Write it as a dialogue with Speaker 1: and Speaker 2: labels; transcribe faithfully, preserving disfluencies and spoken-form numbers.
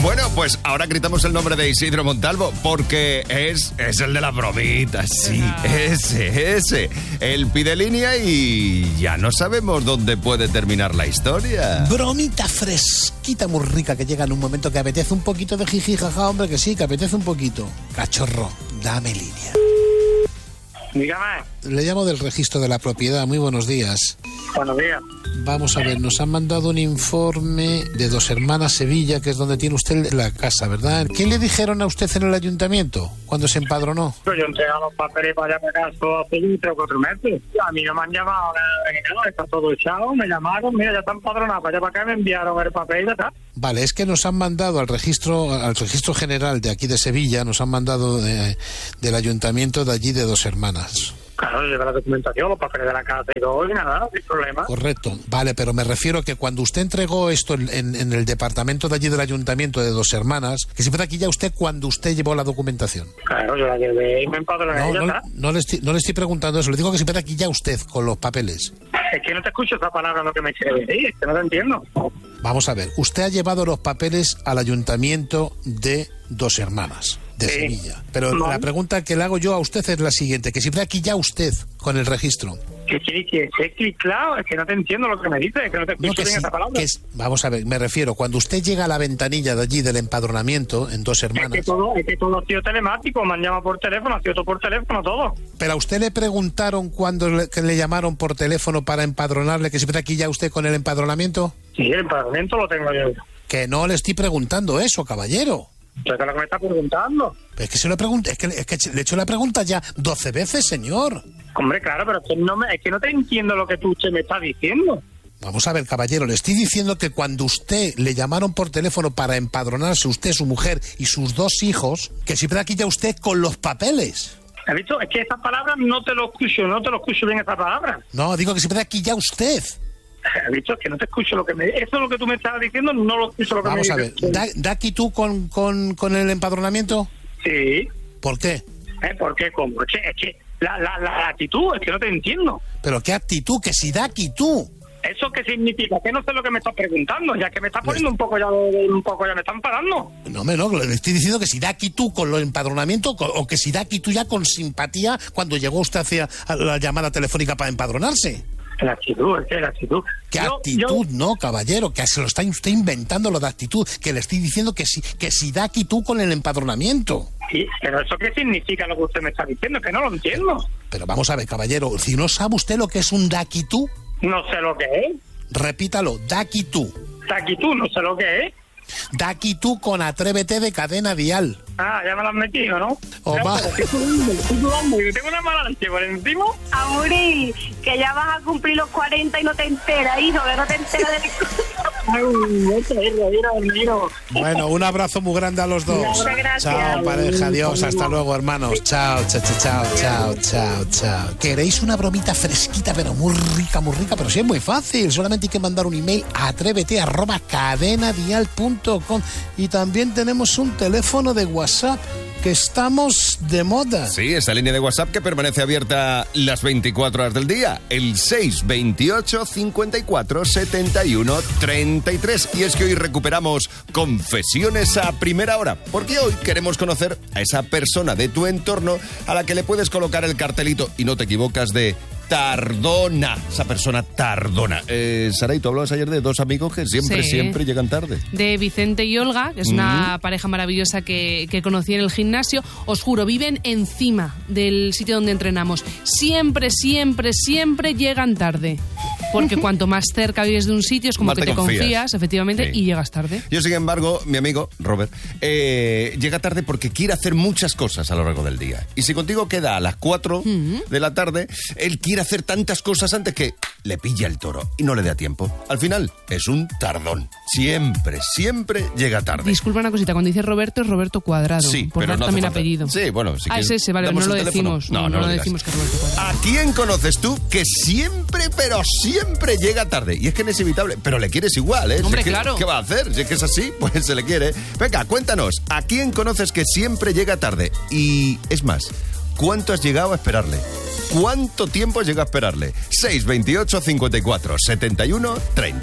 Speaker 1: Bueno, pues ahora gritamos el nombre de Isidro Montalvo porque es, es el de las bromitas, sí, ese, ese. Él pide línea y ya no sabemos dónde puede terminar la historia.
Speaker 2: Bromita fresquita, muy rica, que llega en un momento que apetece un poquito de jiji, jaja, hombre, que sí, que apetece un poquito. Cachorro, dame línea.
Speaker 3: Dígame.
Speaker 2: Le llamo del registro de la propiedad. Muy buenos días.
Speaker 3: Buenos días.
Speaker 2: Vamos a ver, nos han mandado un informe de Dos Hermanas Sevilla, que es donde tiene usted la casa, ¿verdad? ¿Qué le dijeron a usted en el ayuntamiento cuando se empadronó?
Speaker 3: Pues yo entregué los papeles para allá para acá hace tres o cuatro meses. A mí no me han llamado, nada, está todo echado, me llamaron, mira, ya están empadronados para allá para acá, me enviaron el papel y ya está.
Speaker 2: Vale, es que nos han mandado al registro al registro general de aquí de Sevilla, nos han mandado de, del ayuntamiento de allí de Dos Hermanas.
Speaker 3: Claro, lleva la documentación, los papeles de la casa y todo, y nada, sin problema.
Speaker 2: Correcto, vale, pero me refiero a que cuando usted entregó esto en, en, en el departamento de allí del ayuntamiento de Dos Hermanas, que se puede aquí ya usted cuando usted llevó la documentación.
Speaker 3: Claro, yo la llevé y me empadroné
Speaker 2: No,
Speaker 3: y ya
Speaker 2: no,
Speaker 3: está.
Speaker 2: no, le estoy, no le estoy preguntando eso, le digo que se puede aquí ya usted con los papeles.
Speaker 3: Es que no te escucho esa palabra lo que me quiere decir, es que no te entiendo.
Speaker 2: Vamos a ver, usted ha llevado los papeles al ayuntamiento de Dos Hermanas de
Speaker 3: Sí.
Speaker 2: Sevilla, pero
Speaker 3: No.
Speaker 2: la pregunta que le hago yo a usted es la siguiente, que si puede aquí ya usted con el registro.
Speaker 3: Que sí, que sí, que claro, es que no te entiendo lo que me dices, es que no te escucho
Speaker 2: No, que
Speaker 3: bien
Speaker 2: sí,
Speaker 3: esa palabra.
Speaker 2: que es- vamos a ver, me refiero, cuando usted llega a la ventanilla de allí del empadronamiento en Dos
Speaker 3: Es que
Speaker 2: Hermanas,
Speaker 3: todo, es que todo ha sido telemático, me han llamado por teléfono, ha sido todo por teléfono, todo.
Speaker 2: pero a usted le preguntaron cuando le, que le llamaron por teléfono para empadronarle que si puede aquí ya usted con el empadronamiento,
Speaker 3: Sí, el empadronamiento lo tengo yo.
Speaker 2: que no le estoy preguntando eso, caballero.
Speaker 3: Entonces, ¿qué es lo que me está preguntando?
Speaker 2: Es que se lo pregunté, es que, es que le he hecho la pregunta ya doce veces, señor.
Speaker 3: Hombre, claro, pero es que no, me, es que no te entiendo lo que tú usted me estás diciendo.
Speaker 2: Vamos a ver, caballero, le estoy diciendo que cuando usted le llamaron por teléfono para empadronarse, usted, su mujer y sus dos hijos, que si puede aquí ya usted con los papeles.
Speaker 3: ¿Has visto? Es que esas palabras no te lo escucho, no te lo escucho bien esas palabras.
Speaker 2: No, digo que si puede aquí ya usted.
Speaker 3: ¿Has visto? Es que no te escucho lo que me... Eso es lo que tú me estabas diciendo, no lo escucho lo que
Speaker 2: Vamos
Speaker 3: me
Speaker 2: a ver,
Speaker 3: dices.
Speaker 2: ¿da, da aquí tú con, con, con el empadronamiento?
Speaker 3: Sí.
Speaker 2: ¿Por qué?
Speaker 3: ¿Eh? ¿Por qué? ¿Cómo? Es que, es que la, la, la actitud, es que no te entiendo.
Speaker 2: Pero qué actitud, que si da aquí tú.
Speaker 3: ¿Eso qué significa? Que no sé lo que me estás preguntando, ya que me estás poniendo un poco ya, un poco ya me están parando.
Speaker 2: No, me no, le estoy diciendo que si da aquí tú con el empadronamiento co- o que si da aquí tú ya con simpatía cuando llegó usted hacia la llamada telefónica para empadronarse.
Speaker 3: La actitud, es que la actitud.
Speaker 2: ¿Qué
Speaker 3: Yo-
Speaker 2: actitud?
Speaker 3: yo-
Speaker 2: No, caballero, que se lo está usted inventando lo de actitud, que le estoy diciendo que si, que si da aquí tú con el empadronamiento.
Speaker 3: Sí, pero ¿eso qué significa lo que usted me está diciendo? Que no lo entiendo.
Speaker 2: Pero vamos a ver, caballero, si no sabe usted lo que es un da aquí tú,
Speaker 3: No sé lo que es.
Speaker 2: repítalo, da aquí tú.
Speaker 3: Actitud, no sé lo que es.
Speaker 2: Da aquí tú con Atrévete de Cadena Dial.
Speaker 3: Ah, ya me lo has metido, ¿no?
Speaker 2: O
Speaker 3: Ya,
Speaker 2: va.
Speaker 3: pero estoy sudando, estoy sudando, yo tengo una mala leche por encima.
Speaker 4: Amori, que ya vas a cumplir los cuarenta y no te enteras, hijo, que no te enteras de...
Speaker 3: Ay, no te río, mira, miro.
Speaker 2: Bueno, un abrazo muy grande a los dos.
Speaker 4: Muchas gracias.
Speaker 2: Chao, pareja, adiós, hasta luego, hermanos. Chao, chao, chao, chao, chao, chao. ¿Queréis una bromita fresquita, pero muy rica, muy rica? Pero sí es muy fácil, solamente hay que mandar un email a atrévete arroba cadenadial punto com. Y también tenemos un teléfono de WhatsApp, que estamos de moda.
Speaker 1: Sí, esa línea de WhatsApp que permanece abierta las veinticuatro horas del día, el seis veintiocho cincuenta y cuatro setenta y uno treinta y tres. Y es que hoy recuperamos confesiones a primera hora, porque hoy queremos conocer a esa persona de tu entorno a la que le puedes colocar el cartelito, y no te equivocas, de tardona, esa persona tardona. Eh, Saray, tú hablabas ayer de dos amigos que siempre,
Speaker 5: Sí.
Speaker 1: siempre llegan tarde.
Speaker 5: De Vicente y Olga, que es una pareja maravillosa que, que conocí en el gimnasio. Os juro, viven encima del sitio donde entrenamos. Siempre, siempre, siempre llegan tarde. Porque cuanto más cerca vives de un sitio, es como
Speaker 1: Más
Speaker 5: que
Speaker 1: te
Speaker 5: te confías,
Speaker 1: confías,
Speaker 5: efectivamente,
Speaker 1: sí.
Speaker 5: y llegas tarde.
Speaker 1: Yo, sin embargo, mi amigo Robert eh, llega tarde porque quiere hacer muchas cosas a lo largo del día. Y si contigo queda a las cuatro de la tarde, él quiere hacer tantas cosas antes que le pilla el toro y no le da tiempo. Al final, es un tardón. Siempre, siempre llega tarde.
Speaker 5: Disculpa una cosita, cuando dice Roberto, es Roberto Cuadrado.
Speaker 1: Sí,
Speaker 5: por
Speaker 1: pero
Speaker 5: dar
Speaker 1: no hace
Speaker 5: también
Speaker 1: falta.
Speaker 5: apellido.
Speaker 1: Sí, bueno, si
Speaker 5: Ah,
Speaker 1: quieres,
Speaker 5: es ese, vale,
Speaker 1: ¿damos
Speaker 5: no lo
Speaker 1: el teléfono?
Speaker 5: decimos.
Speaker 1: No,
Speaker 5: No,
Speaker 1: no
Speaker 5: no
Speaker 1: lo
Speaker 5: lo
Speaker 1: digas.
Speaker 5: decimos que es Roberto Cuadrado.
Speaker 1: ¿A quién conoces tú que siempre, pero siempre llega tarde? Y es que no es evitable, pero le quieres igual, ¿eh? Si
Speaker 5: Hombre,
Speaker 1: es que-
Speaker 5: claro.
Speaker 1: ¿Qué va a hacer? Si es que es así, pues se le quiere. Venga, cuéntanos, ¿a quién conoces que siempre llega tarde? Y es más, ¿cuánto has llegado a esperarle? ¿Cuánto tiempo has llegado a esperarle? seis veintiocho cincuenta y cuatro setenta y uno treinta.